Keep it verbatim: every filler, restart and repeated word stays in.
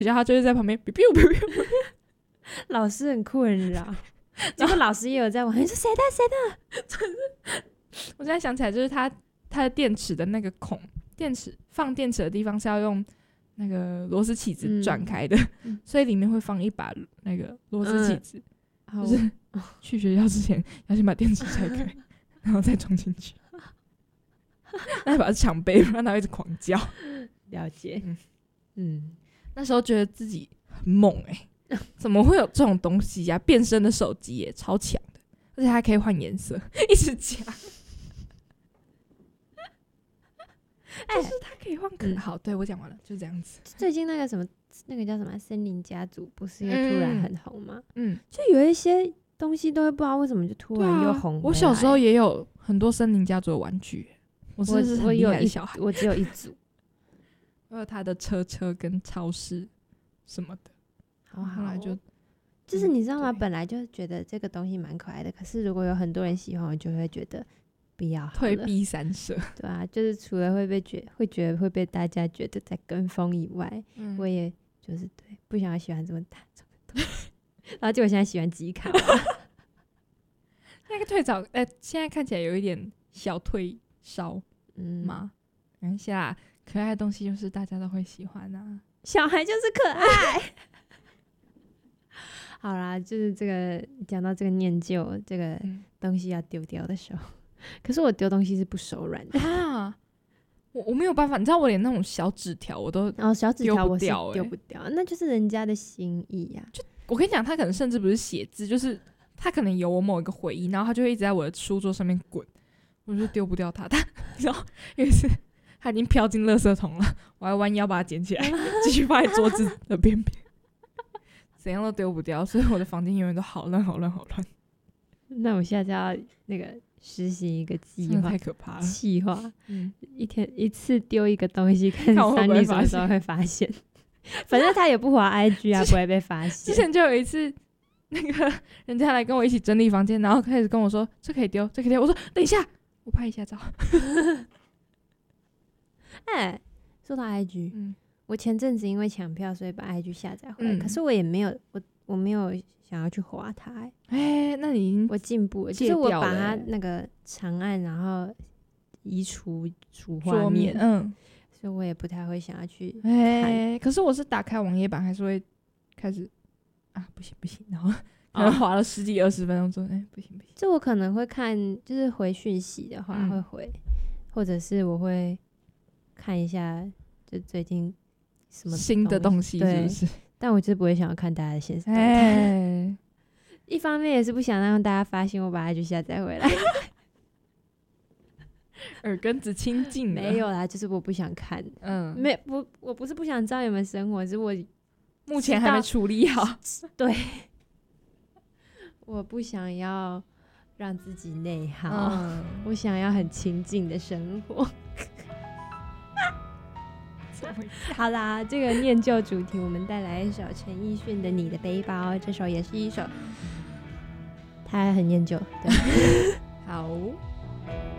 然后他就会在旁边 biu biu biu biu 老师很困扰，结果老师也有在玩，你说谁的谁的？ 我现在想起来，就是他他的电池的那个孔，电池放电池的地方是要用那个螺丝起子转开的，嗯、所以里面会放一把那个螺丝起子，嗯、就是去学校之前要先把电池拆开，然后再装进去。那把它抢背，不然他会一直狂叫。 了解， 嗯嗯， 那时候觉得自己很猛哎、欸，怎么会有这种东西呀、啊？变身的手机耶，超强的，而且还可以换颜色，一直讲。就是它可以换可、欸、好，对我讲完了，就这样子。 最近那个什么，那个叫什么《森林家族》，不是又突然很红吗？嗯，就有一些东西都会不知道为什么就突然又红、啊。 我小时候也有很多森林家族的玩具，我真的是很厉害的小孩。 我, 我只有一组， 我有他的车车跟超市什么的。 好好， 后来就就是你知道吗？嗯、本来就觉得这个东西蛮可爱的，可是如果有很多人喜欢，我就会觉得。不要退避三舍， 对啊，就是除了会被觉会觉得会被大家觉得在跟风以外，嗯、我也就是对不想要喜欢这么大众的东西，然后结果现在喜欢吉卡， 那个退早，哎、呃，现在看起来有一点小退烧，嗯吗？等一下，可爱的东西就是大家都会喜欢啊， 小孩就是可爱。好啦，就是这个讲到这个念旧这个东西要丢掉的时候。可是我丢东西是不手软的啊，我我没有办法，你知道我连那种小纸条我都哦，小纸条我是丢丢不掉，那就是人家的心意呀、啊。 就我跟你讲，他可能甚至不是写字，就是他可能有我某一个回忆，然后他就会一直在我的书桌上面滚，我就丢不掉他。他然后有一次他已经飘进垃圾桶了，我还弯腰把它捡起来，继续放在桌子的边边，怎样都丢不掉，所以我的房间永远都好乱好乱好乱。 那我下次要那个。实行一个计划， 太可怕了！ 计划， 嗯， 一天一次丢一个东西，看三女什么时候会发现。反正他也不滑 I G 啊，不会被发现。 之前就有一次，那个人家来跟我一起整理房间，然后开始跟我说：“这可以丢，这可以丢。”我说：“等一下，我拍一下照。” 哎、欸，说到 I G， 嗯，我前阵子因为抢票，所以把 I G 下载回来， 嗯、 可是我也没有，我我没有。想要去滑它、欸， 哎、欸，那你我进步了，就是我把它那个长按，然后移除除画面， 嗯， 所以我也不太会想要去看。 哎、欸，可是我是打开网页版，还是会开始啊，不行不行，然后可能滑了十几二十分钟之后，哎、欸，不行不行。 这我可能会看，就是回讯息的话会回，嗯、或者是我会看一下，就最近什么新的东西是不是？ 但我就是不会想要看大家的现实动态，欸、一方面也是不想让大家发现我把它就下载回来， 耳根子清净。 没有啦，就是我不想看，嗯，没不，我不是不想知道你们生活，是我目前还没处理好， 对，我不想要让自己内耗，嗯、我想要很清静的生活。好啦，这个念旧主题，我们带来一首陈奕迅的《你的背包》，这首也是一首，它很念旧，对， 好。